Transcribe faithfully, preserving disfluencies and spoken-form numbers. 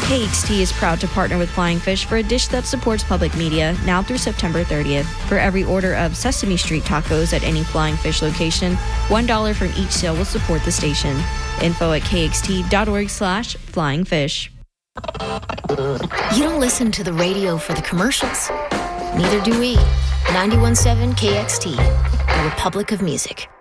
K X T is proud to partner with Flying Fish for a dish that supports public media now through September thirtieth. For every order of Sesame Street tacos at any Flying Fish location, one dollar from each sale will support the station. Info at kxt.org slash flying fish. You don't listen to the radio for the commercials. Neither do we. ninety-one point seven K X T, the Republic of Music.